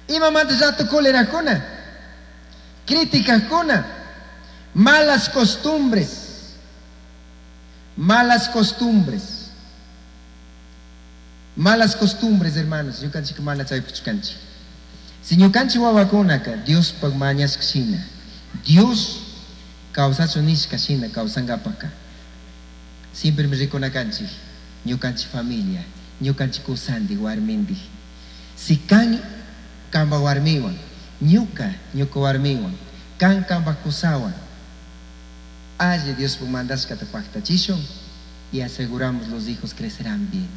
Ima mata rato cólera kuna, críticas kuna, malas costumbres, hermanos. Yo canchi que mala chay puchkanchi. Si yo canchi wawakunaka, Dios pagmañas ksina, Dios causa sonis kasina, causangapaka. Siempre me reconacanchi, yo canchi familia, yo canchi kusandi warmindi. Si kan kamba warmiwan, ñuka warmiwan, kan kamba kusawan. Allí Dios mandas que te pactachishon y aseguramos los hijos crecerán bien.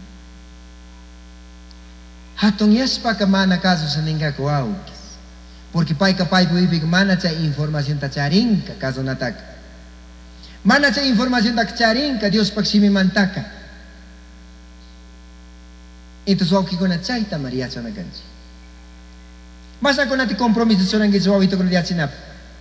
Hatong yaspa ka mana caso sa ninga ko aukis. Porque pai puibig mana cha información ta charinka caso nataka. Mana cha información ta charinka Dios paksimi mantaka. Entonces auki ko na chaita María chana kanji. Masa ko nati compromiso chona ngi so ito ko dia chinap.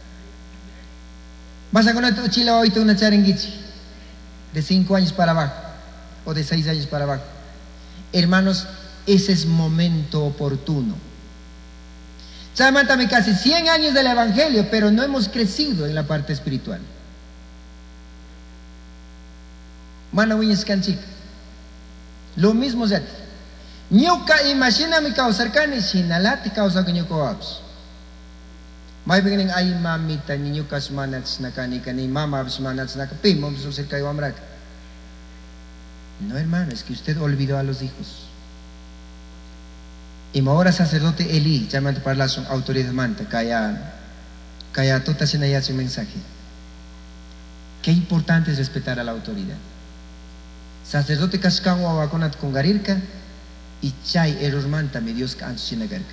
Masa ko nati chila ito na charingichi. De 5 años para abajo o de 6 años para abajo. Hermanos, ese es momento oportuno. Samantame casi 100 años del Evangelio, pero no hemos crecido en la parte espiritual. Mana wiñes canchica. Lo mismo es aquí. Ñuka imagina mi causa cani sinalati causa que ñuka abs. May beginning ay mamita ni ñuka smanats na kani mama abs manats na pimo so cerca de Wamrak. No, hermano, es que usted olvidó a los hijos. Y ahora sacerdote Eli, llamando para la autoridad manta, kaya tota sinaya su mensaje. Qué importante es respetar a la autoridad. Sacerdote cascawa wakonat con garirka y chay error manta mi Dios antes sinagarka.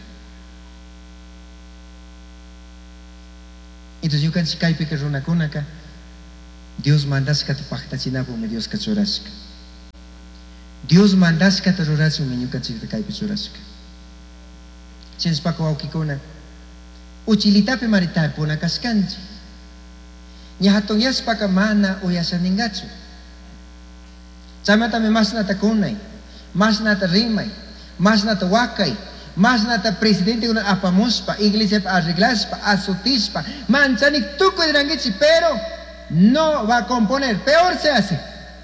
Entonces yo can sikaipe que runa kunaka, Dios mandas que te pacta chinapo mi Dios kachuraska. Dios mandas que te rorasu mi ñuka chikaipe churaska. Chens pako aukikona uchilitape maritape puna kaskanchi ñahatong yaspaka mana uyasaningachu chamatame mas nata kunay mas nata rimay mas nata wakay mas nata presidente una apamuspa iglesia arreglaspa azotispa manchanik tuko dirangichi pero no va a componer, peor se hace,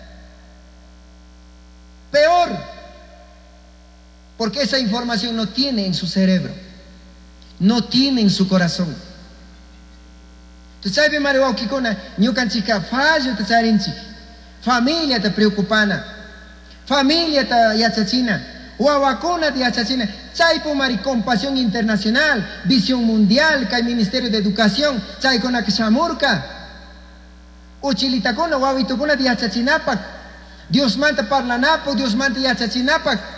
peor. Porque esa información no tiene en su cerebro, no tiene en su corazón. Tu sabes, Mario, que con ñucanchica fallo te charinchi, familia te preocupana, familia te yachachina, huawacuna te yachachina, chaipo mari compasión internacional, visión mundial, que hay ministerio de educación, chay con la kishamurka, uchilitacona, huavitocona te yachachinapak, Dios manta parlanapo, Dios manta yachachinapak.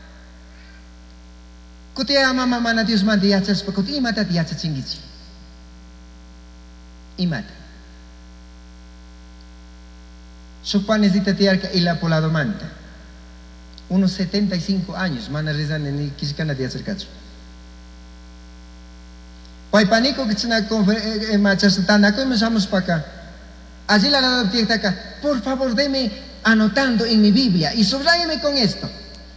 Kutia mama mana Dios manda yachas pakuti imata yachas chingichi. Imata. Supanesita tiarca y la polado manta. Unos 75 años mana rezan en el kiscana de acercacho. Paipanico que china machas tandaco y mesamos para acá. Allí la adopté acá. Por favor, deme anotando en mi Biblia y subráyeme con esto.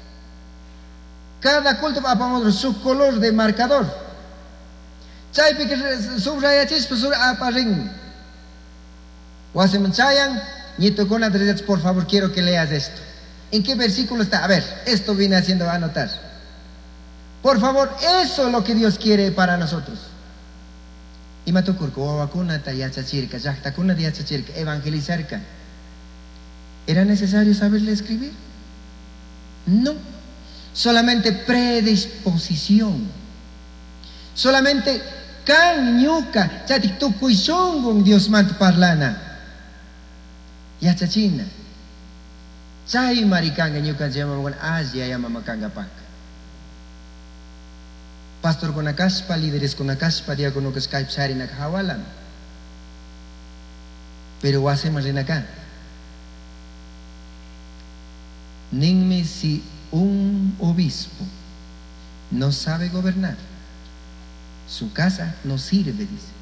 Cada culto apagamos su color de marcador. Chaype que subrayachis pues aparring. Wasemanchayan, nieto con adresas, por favor, quiero que leas esto. ¿En qué versículo está? A ver, esto viene haciendo anotar. Por favor, eso es lo que Dios quiere para nosotros. Y matokurko, wawakuna tayachachirka, yachtakuna tayachachirka, evangelizarka. ¿Era necesario saberle escribir? No. Solamente predisposición. Solamente kanyuka chatiktukuisongon Dios manto parlana. Yachachina. Chay marikanga nyuka llamaban Asia yamamakanga pak. Pastor con akaspa, líderes con akaspa, diácono que Skype sari nakahawalan. Pero hacemos en acá. Ninme si un obispo no sabe gobernar, su casa no sirve, dice.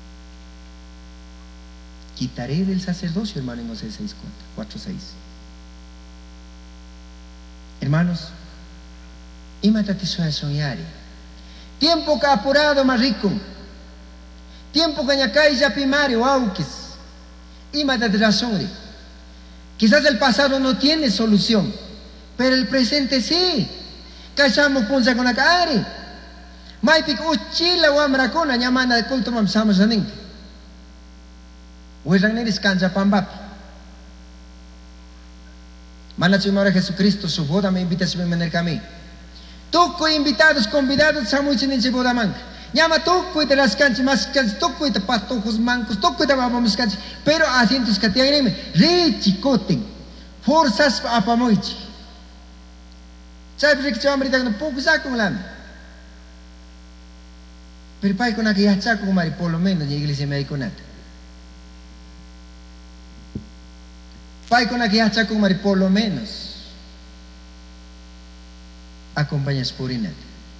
Quitaré del sacerdocio, hermano, en Osea 4:6. Hermanos, imatate soñar. Tiempo que apurado más rico. Tiempo que ñacay ya primario, auques. Y más de razón. Quizás el pasado no tiene solución, pero el presente sí. Cachamos punza con la cara. Maipik uchila o amracona, ñamana de culto mamsamos aning. Huirang ni descansa pambapi. Mana chimara Jesucristo, su boda me invita a subirme en el camino. Toco invitados, convidados, samuchin en su boda manca. Llama toco y de las canchas, más canchas, toco y de patojos mancos, toco y de babamos canchas. Pero asientos que te agreme, rechicoten, fuerzas apamoichi. ¿Sabes que yo hombre no poco saco lana? Pero para con aquella chaco como por lo menos la iglesia me con nada. Para con aquella chaco como por lo menos acompañas por inad.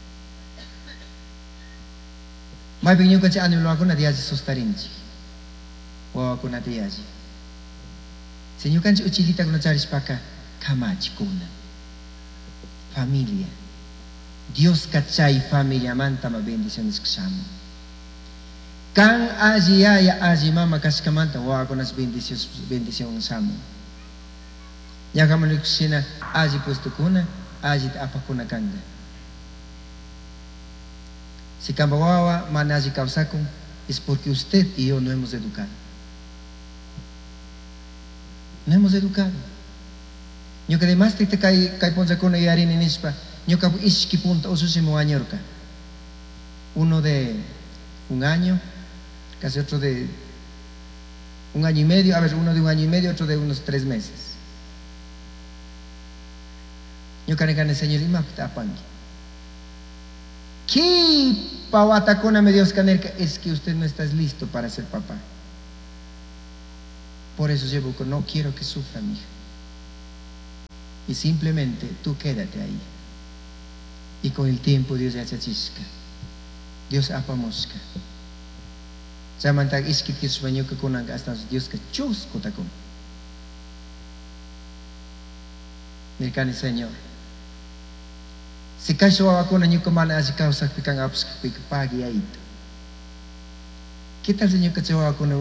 Mai pequeño que anu lo hago nadie hace sostarinchi. O hago nadie hace. Señor kan uchilita con charis paka kamachi kuna. Familia. Dios cachai familia manta ma bendiciones ksamo. Kan aji aya aji mama kaskamanta o hago nas bendiciones samo. Ya kama nuksina aji puesto kuna aji apa kuna kanga. Si Cambawawa manaji causakum es porque usted y yo no hemos educado. No hemos educado. Yo que además te cae ponza con y harina en ispa. Yo que iski punta o susimo añorca. Uno de un año, casi otro de un año y medio, a ver, uno de un año y medio, otro de unos 3 meses. Yo que señor y mapta apangi. ¿Qué pawatacona me Dios canerca? Es que usted no está listo para ser papá. Por eso llevo que no quiero que sufra mi hija. Y simplemente tú quédate ahí. Y con el tiempo Dios ya chachisca. Dios apamosca. Samantag iskit que sueño que con hasta Dios que chusco tacón. Mircani Señor. Si kaso ako na nyo kumana si kausak pikang apos pagi ait. ¿Qué tal señor que se va a